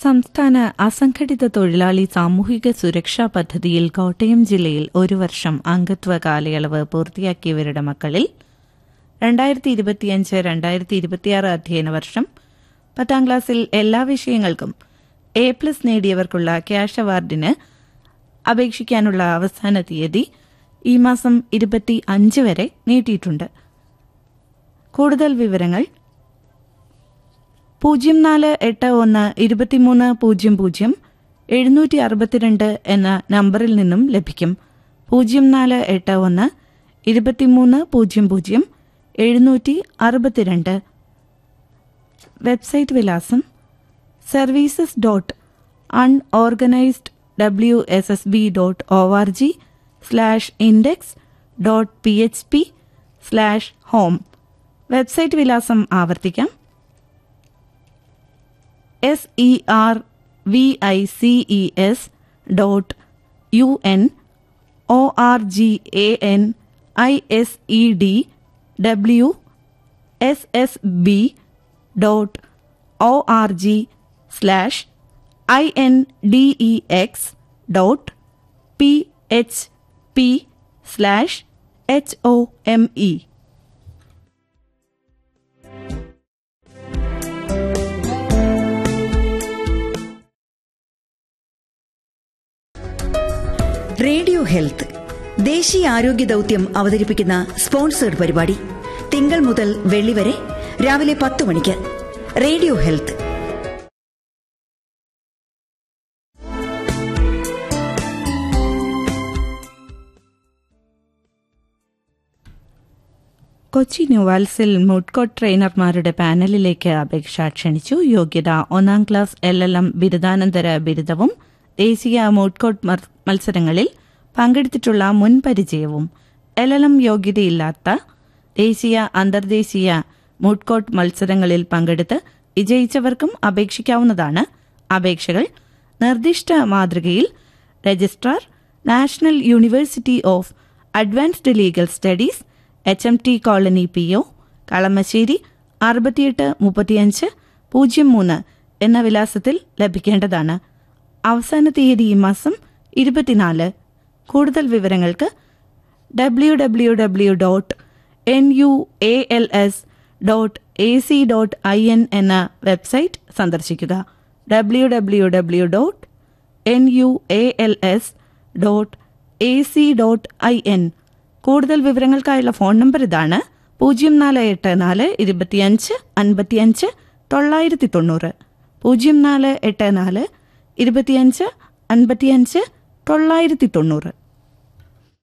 സംസ്ഥാന അസംഘടിത തൊഴിലാളി സാമൂഹിക സുരക്ഷാ പദ്ധതിയിൽ കോട്ടയം ജില്ലയിൽ 1 വർഷം അംഗത്വ കാലയളവ് പൂർത്തിയാക്കിയവരുടെ മക്കളിൽ 2025-2026 അധ്യയന വർഷം 10ാം ക്ലാസ്സിൽ എല്ലാ വിഷയങ്ങൾക്കും A+ നേടിയവർക്കുള്ള ക്യാഷ് അവാർഡിന് അപേക്ഷിക്കാനുള്ള അവസാന തീയതി ഈ മാസം 25 വരെ നീട്ടിയിട്ടുണ്ട്. കൂടുതൽ വിവരങ്ങൾ 04812300 എന്ന നമ്പറിൽ നിന്നും ലഭിക്കും. 04812300 വെബ്സൈറ്റ് വിലാസം services.unorganizedwsb.org/index.php/home. വെബ്സൈറ്റ് വിലാസം ആവർത്തിക്കാം. services.unorganizedwsb.org/index.php/home. റേഡിയോ ഹെൽത്ത് ദേശീയ ആരോഗ്യ ദൗത്യം അവതരിപ്പിക്കുന്ന സ്പോൺസേഡ് പരിപാടി തിങ്കൾ മുതൽ വെള്ളി വരെ രാവിലെ 10 മണിക്ക്. Radio health. കൊച്ചി ന്യൂവാൽസിൽ മുഡ്കോട്ട് ട്രെയിനർമാരുടെ പാനലിലേക്ക് അപേക്ഷ ക്ഷണിച്ചു. യോഗ്യത 1ാം ക്ലാസ് LLM ബിരുദാനന്തര ബിരുദവും ദേശീയ മുഡ്കോട്ട് മത്സരങ്ങളിൽ പങ്കെടുത്തിട്ടുള്ള മുൻപരിചയവും. LLM യോഗ്യതയില്ലാത്ത ദേശീയ അന്തർദേശീയ മുഡ്കോട്ട് മത്സരങ്ങളിൽ പങ്കെടുത്ത് വിജയിച്ചവർക്കും അപേക്ഷിക്കാവുന്നതാണ്. അപേക്ഷകൾ നിർദ്ദിഷ്ട മാതൃകയിൽ registrar, national university of advanced legal studies, HMT colony PO, Kalamassery 683503 എന്ന വിലാസത്തിൽ ലഭിക്കേണ്ടതാണ്. അവസാന തീയതി ഈ മാസം 24. കൂടുതൽ വിവരങ്ങൾക്ക് www.nuals.ac.in എന്ന വെബ്സൈറ്റ് സന്ദർശിക്കുക. www.nuals.ac.in. കൂടുതൽ വിവരങ്ങൾക്കായുള്ള ഫോൺ നമ്പർ ഇതാണ്: 0484 25 55 990. 0484 25 55 990.